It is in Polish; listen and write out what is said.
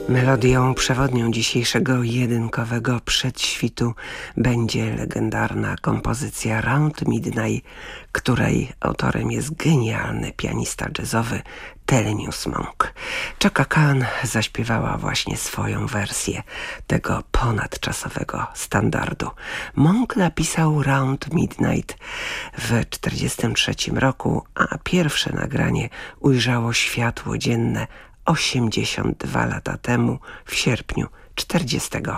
Melodią przewodnią dzisiejszego jedynkowego przedświtu będzie legendarna kompozycja Round Midnight, której autorem jest genialny pianista jazzowy Thelonious Monk. Chaka Khan zaśpiewała właśnie swoją wersję tego ponadczasowego standardu. Monk napisał Round Midnight w 1943 roku, a pierwsze nagranie ujrzało światło dzienne 82 lata temu, w sierpniu 1940